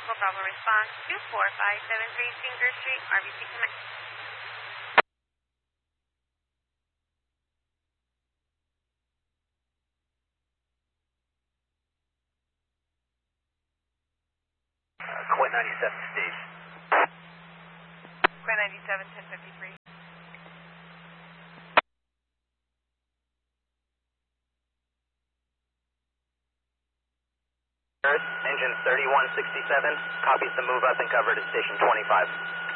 Echo Bravo response 24573 Singer Street, RBC Command. Quit 97, Steve. Quit 97, 1053. Engine 3167 copies the move up and cover to station 25.